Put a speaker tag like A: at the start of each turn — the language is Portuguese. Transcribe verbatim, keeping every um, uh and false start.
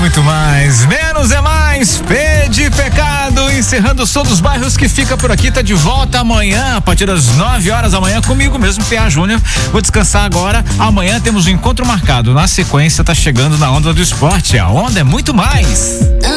A: muito mais. Menos é mais. P de pecado. Encerrando o som dos bairros que fica por aqui. Tá de volta amanhã, a partir das nove horas da manhã, comigo mesmo, P A Júnior. Vou descansar agora. Amanhã temos um encontro marcado. Na sequência, tá chegando na Onda do Esporte. A Onda é muito mais.